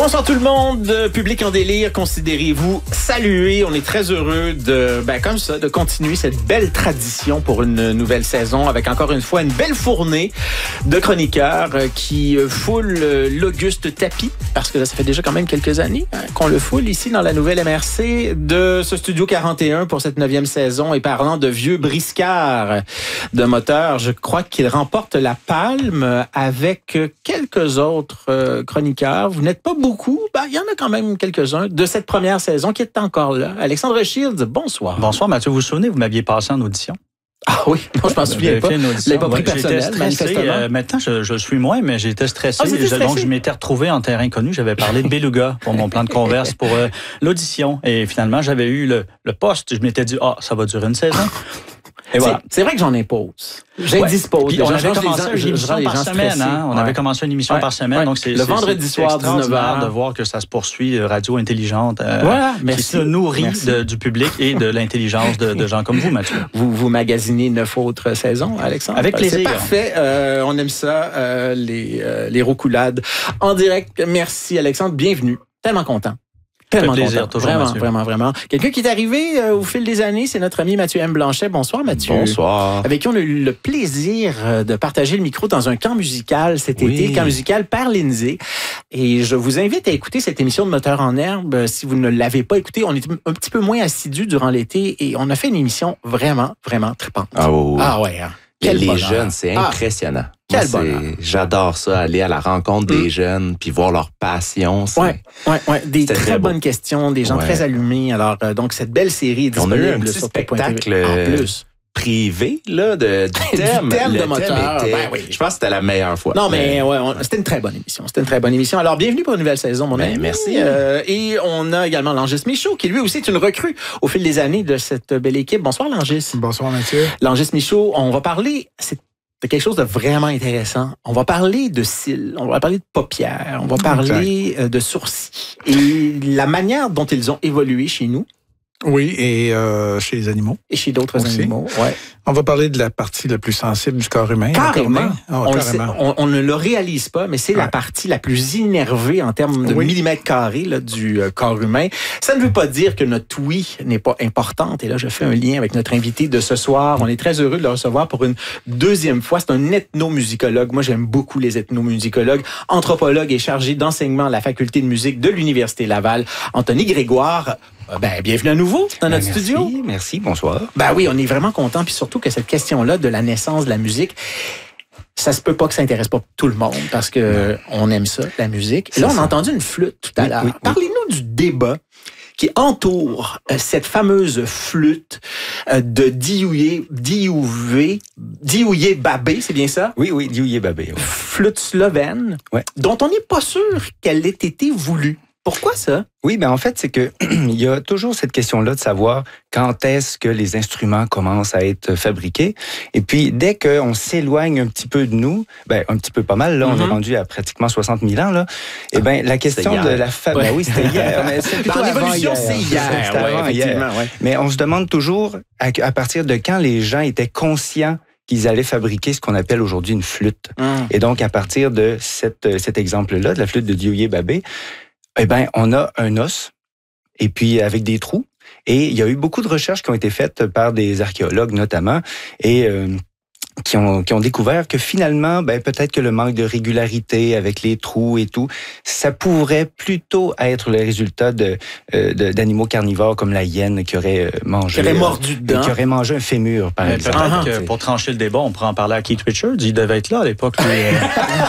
Bonsoir tout le monde, public en délire, considérez-vous salués. On est très heureux de continuer cette belle tradition pour une nouvelle saison avec encore une fois une belle fournée de chroniqueurs qui foulent l'auguste tapis, parce que là, ça fait déjà quand même quelques années qu'on le foule ici dans la nouvelle MRC de ce Studio 41 pour cette 9e saison. Et parlant de vieux briscards de moteurs, je crois qu'il remporte la palme avec quelques autres chroniqueurs. Vous n'êtes pas beaucoup. Il y en a quand même quelques-uns de cette première saison qui est encore là. Alexandre Shields, bonsoir. Bonsoir Mathieu, vous vous souvenez, vous m'aviez passé en audition? Ah oui, non, je m'en souviens pas. Je l'ai pas pris personnel, manifestement. Maintenant, je suis moins, mais j'étais stressé. Donc, je m'étais retrouvé en terrain connu. J'avais parlé de Beluga pour mon plan de converse pour l'audition. Et finalement, j'avais eu le poste. Je m'étais dit, ça va durer une saison. Et voilà. C'est vrai que j'en impose. J'indispose. On avait commencé une émission par semaine. On avait commencé une émission par semaine. Donc c'est le vendredi soir, 19h. De voir que ça se poursuit, radio intelligente, qui se nourrit du public et de l'intelligence de gens comme vous, Mathieu. Vous magasinez 9 autres saisons, Alexandre? Avec plaisir. C'est parfait. On aime ça, les roucoulades en direct. Merci, Alexandre. Bienvenue. Tellement content. Tellement plaisir, content. Vraiment. Quelqu'un qui est arrivé au fil des années, c'est notre ami Mathieu M. Blanchet. Bonsoir, Mathieu. Bonsoir. Avec qui on a eu le plaisir de partager le micro dans un camp musical cet été, le camp musical par Lindsay. Et je vous invite à écouter cette émission de Moteur en herbe. Si vous ne l'avez pas écoutée, on est un petit peu moins assidus durant l'été et on a fait une émission vraiment trippante. Ah ouais. Les jeunes, c'est impressionnant. Quel bonheur. J'adore ça, aller à la rencontre des jeunes, puis voir leur passion. Des très bonnes questions, des gens très allumés. Alors, donc, cette belle série est disponible. On a eu un petit spectacle privé là, du thème. De moteur. Je pense que c'était la meilleure fois. Non, mais c'était une très bonne émission. Alors, bienvenue pour une nouvelle saison, mon ami. Merci. Et on a également Langis Michaud, qui lui aussi est une recrue au fil des années de cette belle équipe. Bonsoir, Langis. Bonsoir, Mathieu. Langis Michaud, on va parler de quelque chose de vraiment intéressant. On va parler de cils, on va parler de paupières, on va parler de sourcils et la manière dont ils ont évolué chez nous. Oui, et chez les animaux. Et chez d'autres animaux, On va parler de la partie la plus sensible du corps humain. Carrément. Carrément. On ne le réalise pas, mais c'est la partie la plus innervée en termes de millimètres carrés du corps humain. Ça ne veut pas dire que notre ouïe n'est pas importante. Et là, je fais un lien avec notre invité de ce soir. On est très heureux de le recevoir pour une deuxième fois. C'est un ethnomusicologue. Moi, j'aime beaucoup les ethnomusicologues. Anthropologue et chargé d'enseignement à la faculté de musique de l'Université Laval. Anthony Grégoire. Bienvenue à nouveau dans notre studio. Merci, bonsoir. Oui, on est vraiment contents, puis surtout que cette question-là de la naissance de la musique, ça se peut pas que ça intéresse pas tout le monde, parce que on aime ça, la musique. Et là, on a entendu une flûte tout à l'heure. Parlez-nous du débat qui entoure cette fameuse flûte de Diouye Babé, c'est bien ça? Oui, Diouye Babé. Flûte slovène, dont on n'est pas sûr qu'elle ait été voulue. Pourquoi ça? Oui, en fait, c'est que il y a toujours cette question-là de savoir quand est-ce que les instruments commencent à être fabriqués. Et puis, dès qu'on s'éloigne un petit peu de nous, un petit peu pas mal, là, on est rendu à pratiquement 60 000 ans, là, la question de la fabrication... Oui, c'était hier. Mais c'est plutôt l'évolution, c'est hier. Mais on se demande toujours à partir de quand les gens étaient conscients qu'ils allaient fabriquer ce qu'on appelle aujourd'hui une flûte. Et donc, à partir de cet exemple-là, de la flûte de Diouye Babé, on a un os, et puis avec des trous. Et il y a eu beaucoup de recherches qui ont été faites par des archéologues notamment, et qui ont découvert que finalement, peut-être que le manque de régularité avec les trous et tout, ça pourrait plutôt être le résultat d'animaux carnivores comme la hyène qui aurait mangé... Qui aurait mordu dedans. Qui aurait mangé un fémur, par exemple. Peut-être que pour trancher le débat, on pourrait en parler à Keith Richards. Il devait être là à l'époque.